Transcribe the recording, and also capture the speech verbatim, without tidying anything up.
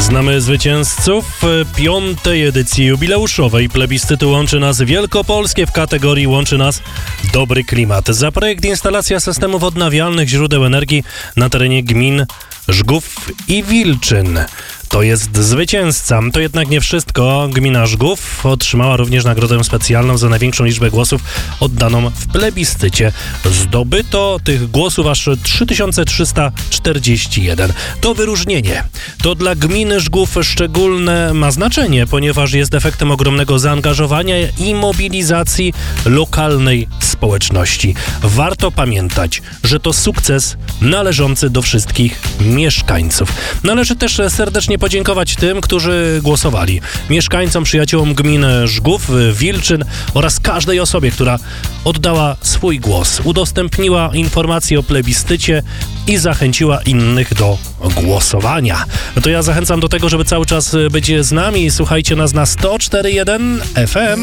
Znamy zwycięzców piątej edycji jubileuszowej plebiscytu Łączy Nas Wielkopolskie w kategorii Łączy Nas Dobry Klimat. Za projekt instalacja systemów odnawialnych źródeł energii na terenie gmin Żgów i Wilczyn. To jest zwycięzca. To jednak nie wszystko. Gmina Żgów otrzymała również nagrodę specjalną za największą liczbę głosów oddaną w plebiscycie. Zdobyto tych głosów aż trzy tysiące trzysta czterdzieści jeden. To wyróżnienie. To dla gminy Żgów szczególne ma znaczenie, ponieważ jest efektem ogromnego zaangażowania i mobilizacji lokalnej społeczności. Warto pamiętać, że to sukces należący do wszystkich mieszkańców. Należy też serdecznie podziękować tym, którzy głosowali. Mieszkańcom, przyjaciołom gmin Żgów, Wilczyn oraz każdej osobie, która oddała swój głos, udostępniła informacje o plebiscycie i zachęciła innych do głosowania. No to ja zachęcam do tego, żeby cały czas być z nami. Słuchajcie nas na sto cztery jeden F M.